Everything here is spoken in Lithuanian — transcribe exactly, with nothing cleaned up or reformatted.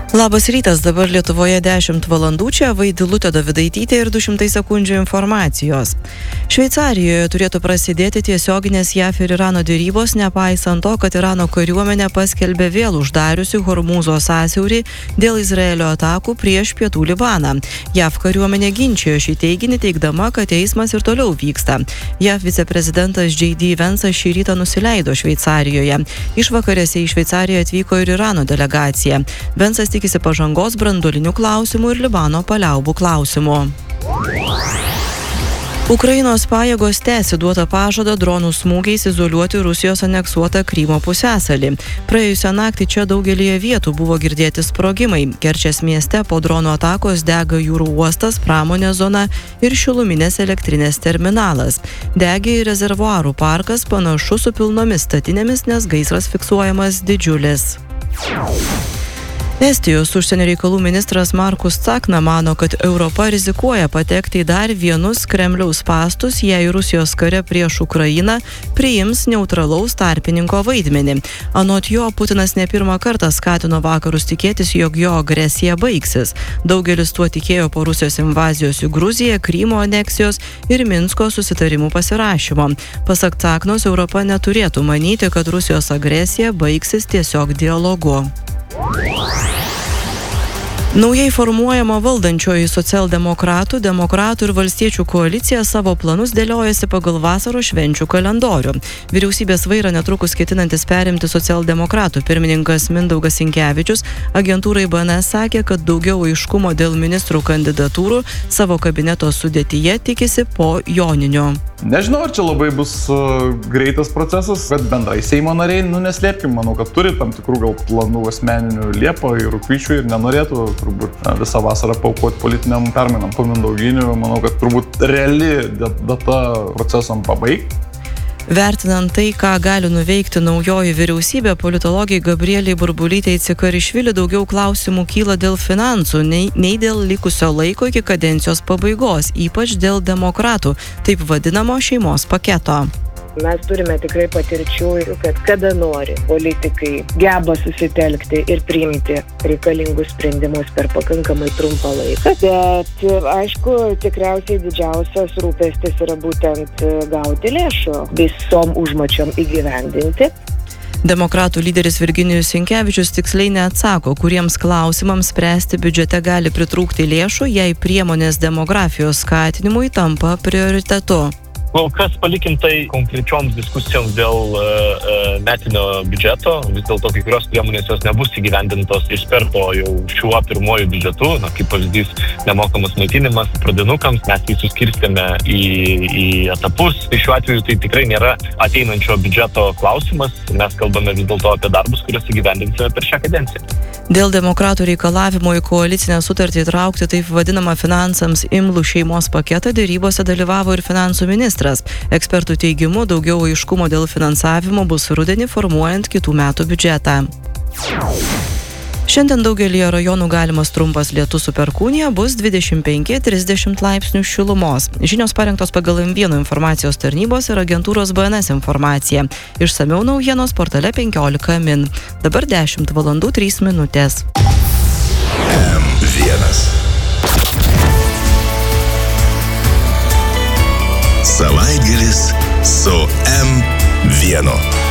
Labas rytas, dabar Lietuvoje dešimt valandų, čia Vaidilutė Dovidaitytė ir du šimtai sekundžių informacijos. Šveicarijoje turėtų prasidėti tiesioginės J A F ir Irano dėrybos, nepaisant to, kad Irano kariuomenė paskelbė vėl uždariusi Hormūzo sąsiaurį dėl Izraelio atakų prieš pietų Libaną. J A F kariuomenė ginčijo šį teiginį, teigdama, kad eismas ir toliau vyksta. J A F viceprezidentas J D Vance'as šį rytą nusileido Šveicarijoje. Išvakarėse į Šveicariją atvyko ir Irano delegacija. Vance'as tikisi pažangos branduolinių klausimų ir Libano paliaubų klausimų. Ukrainos pajėgos tęsi duotą pažadą dronų smūgiais izoliuoti Rusijos aneksuotą Krymo pusiasalį. Praėjusią naktį čia daugelyje vietų buvo girdėti sprogimai. Kerčės mieste po dronų atakos dega jūrų uostas, pramonės zona ir šiluminės elektrinės terminalas. Degė ir rezervuarų parkas, panašu su pilnomis statinėmis, nes gaisras fiksuojamas didžiulis. Estijos užsienio reikalų ministras Markus Tsakna mano, kad Europa rizikuoja patekti į dar vienus Kremliaus spąstus, jei Rusijos kare prieš Ukrainą priims neutralaus tarpininko vaidmenį. Anot jo, Putinas ne pirmą kartą skatino vakarus tikėtis, jog jo agresija baigsis. Daugelis tuo tikėjo po Rusijos invazijos į Gruziją, Krymo aneksijos ir Minsko susitarimų pasirašymo. Pasak Tsaknos, Europa neturėtų manyti, kad Rusijos agresija baigsis tiesiog dialogu. Naujai formuojama valdančioji socialdemokratų, demokratų ir valstiečių koalicija savo planus dėliojasi pagal vasaros švenčių kalendorių. Vyriausybės vairą netrukus ketinantis perimti socialdemokratų pirmininkas Mindaugas Sinkevičius agentūrai B N S sakė, kad daugiau aiškumo dėl ministrų kandidatūrų savo kabineto sudėtyje tikisi po Joninio. Nežinau, ar čia labai bus uh, greitas procesas, bet bendrai Seimo nariai, nu neslėpkim, manau, kad turi tam tikrų gal planų asmeninių Liepą ir rugpjūčiui ir nenorėtų turbūt na, visą vasarą paaukoti politiniam permainam po Mindauginių. Manau, kad turbūt reali data procesam pabaigti. Vertinant tai, ką gali nuveikti naujoji vyriausybė, politologai Gabrieliai Burbulytei Cikarišvili daugiau klausimų kyla dėl finansų, nei, nei dėl likusio laiko iki kadencijos pabaigos, ypač dėl demokratų, taip vadinamo šeimos paketo. Mes turime tikrai patirčių, kad kada nori politikai geba susitelkti ir priimti reikalingus sprendimus per pakankamai trumpą laiką. Bet, aišku, tikriausiai didžiausias rūpestis yra būtent gauti lėšų visom užmačiom įgyvendinti. Demokratų lyderis Virginijus Sinkevičius tiksliai neatsako, kuriems klausimams spręsti biudžete gali pritrūkti lėšų, jei priemonės demografijos skatinimui tampa prioritetu. Kol kas palikim tai konkrečioms diskusijoms dėl uh, metinio biudžeto. Vis dėlto kai kurios priemonės jos nebus įgyvendintos iš karto jau šiuo pirmuoju biudžetu. Na, kaip pavyzdys, nemokamas maitinimas pradinukams. Mes jį suskirstėme į, į etapus. Tai šiuo atveju tai tikrai nėra ateinančio biudžeto klausimas. Mes kalbame vis dėlto apie darbus, kuriuos įgyvendinsime per šią kadenciją. Dėl demokratų reikalavimo į koalicinę sutartį įtraukti taip vadinamą finansams imlų šeimos paketą dėrybose dalyvavo ir finansų ministras. Ekspertų teigimu, daugiau aiškumo dėl finansavimo bus rudenį formuojant kitų metų biudžetą. Šiandien daugelyje rajonų galimas trumpas lietus su perkūnija, bus dvidešimt penki trisdešimt laipsnių šilumos. Žinios parengtos pagal M vienas informacijos tarnybos ir agentūros B N S informacija. Išsamiau naujienos portale penkiolika min. Dabar dešimt valandų trys minutės. M vienas. Savaitgalis su M vienu.